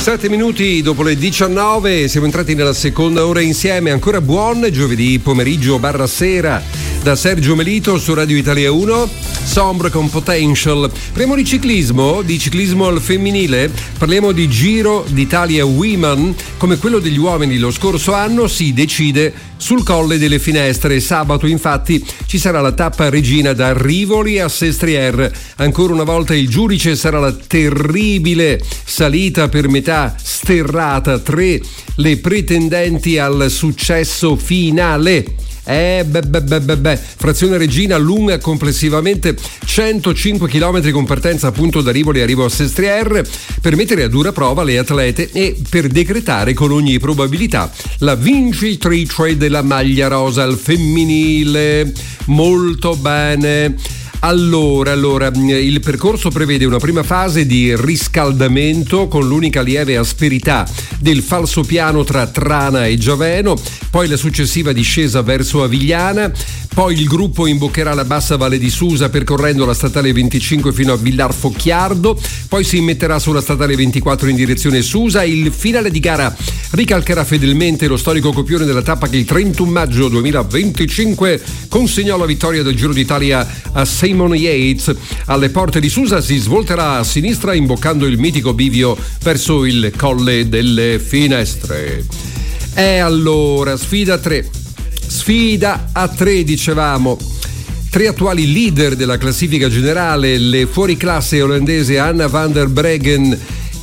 7 minuti dopo le 19, siamo entrati nella seconda ora insieme. Ancora buon giovedì pomeriggio barra sera da Sergio Melito su Radio Italia 1. Sombre con Potential. Parliamo di ciclismo al femminile. Parliamo di Giro d'Italia Women. Come quello degli uomini lo scorso anno si decide sul Colle delle Finestre. Sabato infatti ci sarà la tappa regina da Rivoli a Sestriere. Ancora una volta il giudice sarà la terribile salita per metà sterrata, 3 le pretendenti al successo finale. Frazione Regina lunga complessivamente 105 km con partenza appunto da Rivoli arrivo a Sestriere, per mettere a dura prova le atlete e per decretare con ogni probabilità la vincitrice della maglia rosa al femminile. Molto bene. Allora, il percorso prevede una prima fase di riscaldamento con l'unica lieve asperità del falsopiano tra Trana e Giaveno, poi la successiva discesa verso Avigliana, poi il gruppo imboccherà la bassa Valle di Susa percorrendo la statale 25 fino a Villar Focchiardo, poi si immetterà sulla statale 24 in direzione Susa. Il finale di gara ricalcherà fedelmente lo storico copione della tappa che il 31 maggio 2025 consegnò la vittoria del Giro d'Italia a Simon Yates. Alle porte di Susa si svolterà a sinistra imboccando il mitico bivio verso il Colle delle Finestre. E allora, sfida a 3 dicevamo. 3 attuali leader della classifica generale, le fuoriclasse olandese Anna van der Breggen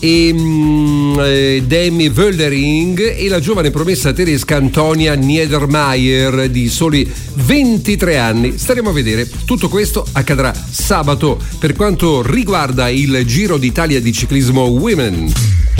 e Demi Vollering e la giovane promessa tedesca Antonia Niedermayer di soli 23 anni. Staremo a vedere. Tutto questo accadrà sabato per quanto riguarda il Giro d'Italia di ciclismo Women.